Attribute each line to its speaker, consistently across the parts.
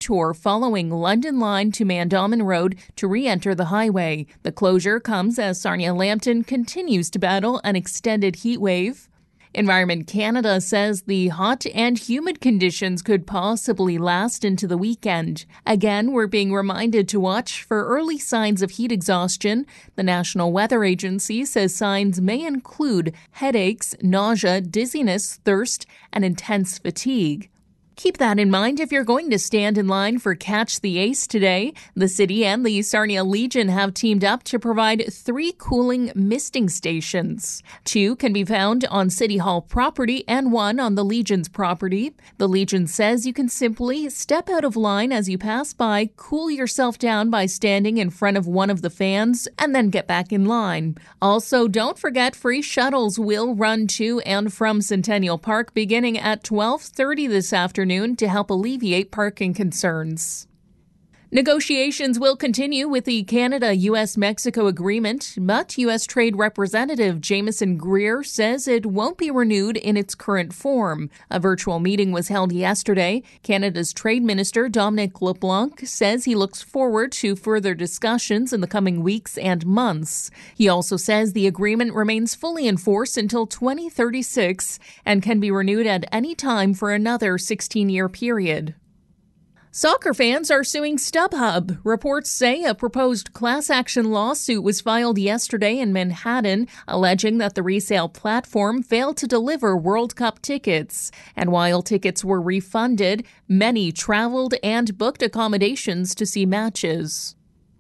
Speaker 1: detour following London Line to Mandalman Road to re-enter the highway. The closure comes as Sarnia-Lambton continues to battle an extended heat wave. Environment Canada says the hot and humid conditions could possibly last into the weekend. Again, we're being reminded to watch for early signs of heat exhaustion. The National Weather Agency says signs may include headaches, nausea, dizziness, thirst, and intense fatigue. Keep that in mind if you're going to stand in line for Catch the Ace today. The city and the Sarnia Legion have teamed up to provide 3 cooling misting stations. 2 can be found on City Hall property and 1 on the Legion's property. The Legion says you can simply step out of line as you pass by, cool yourself down by standing in front of one of the fans, and then get back in line. Also, don't forget free shuttles will run to and from Centennial Park beginning at 12:30 this afternoon to help alleviate parking concerns. Negotiations will continue with the Canada-U.S.-Mexico agreement, but U.S. Trade Representative Jameson Greer says it won't be renewed in its current form. A virtual meeting was held yesterday. Canada's Trade Minister Dominic LeBlanc says he looks forward to further discussions in the coming weeks and months. He also says the agreement remains fully in force until 2036 and can be renewed at any time for another 16-year period. Soccer fans are suing StubHub. Reports say a proposed class action lawsuit was filed yesterday in Manhattan, alleging that the resale platform failed to deliver World Cup tickets. And while tickets were refunded, many traveled and booked accommodations to see matches.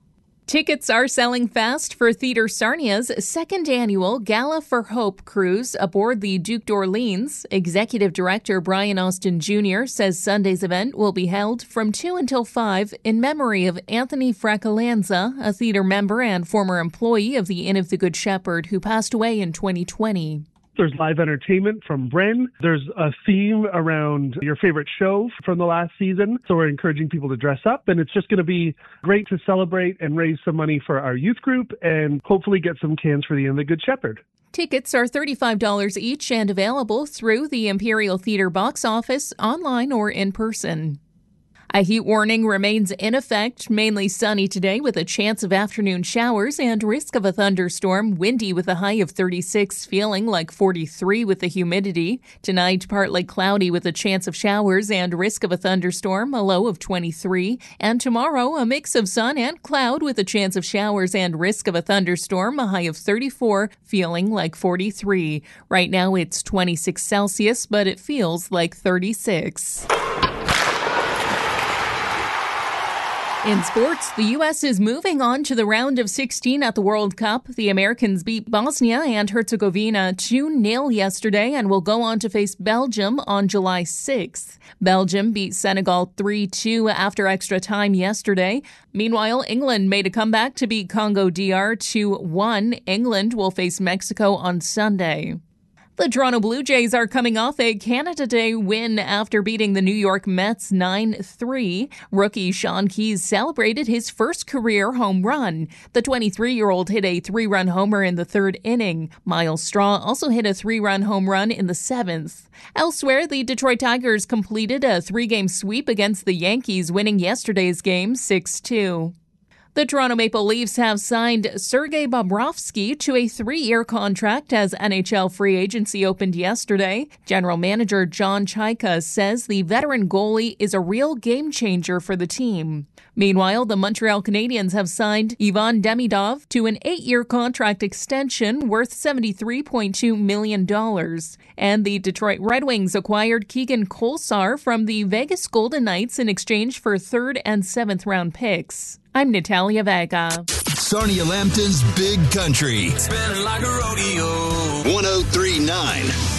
Speaker 1: Tickets are selling fast for Theatre Sarnia's second annual Gala for Hope cruise aboard the Duke d'Orleans. Executive Director Brian Austin Jr. says Sunday's event will be held from 2 until 5 in memory of Anthony Fracalanza, a theatre member and former employee of the Inn of the Good Shepherd who passed away in 2020.
Speaker 2: There's live entertainment from Bren. There's a theme around your favorite show from the last season. So we're encouraging people to dress up. And it's just going to be great to celebrate and raise some money for our youth group and hopefully get some cans for the Inn of the Good Shepherd.
Speaker 1: Tickets are $35 each and available through the Imperial Theatre box office, online or in person. A heat warning remains in effect, mainly sunny today with a chance of afternoon showers and risk of a thunderstorm, windy with a high of 36, feeling like 43 with the humidity. Tonight, partly cloudy with a chance of showers and risk of a thunderstorm, a low of 23. And tomorrow, a mix of sun and cloud with a chance of showers and risk of a thunderstorm, a high of 34, feeling like 43. Right now, it's 26 Celsius, but it feels like 36. In sports, the U.S. is moving on to the round of 16 at the World Cup. The Americans beat Bosnia and Herzegovina 2-0 yesterday and will go on to face Belgium on July 6th. Belgium beat Senegal 3-2 after extra time yesterday. Meanwhile, England made a comeback to beat Congo DR 2-1. England will face Mexico on Sunday. The Toronto Blue Jays are coming off a Canada Day win after beating the New York Mets 9-3. Rookie Sean Keyes celebrated his first career home run. The 23-year-old hit a 3-run homer in the third inning. Miles Straw also hit a 3-run home run in the seventh. Elsewhere, the Detroit Tigers completed a 3-game sweep against the Yankees, winning yesterday's game 6-2. The Toronto Maple Leafs have signed Sergei Bobrovsky to a 3-year contract as NHL free agency opened yesterday. General Manager John Chayka says the veteran goalie is a real game changer for the team. Meanwhile, the Montreal Canadiens have signed Ivan Demidov to an 8-year contract extension worth $73.2 million. And the Detroit Red Wings acquired Keegan Kolesar from the Vegas Golden Knights in exchange for 3rd and 7th round picks. I'm Natalia Vega.
Speaker 3: Sarnia-Lambton's Big Country. Spinning like a rodeo. 103.9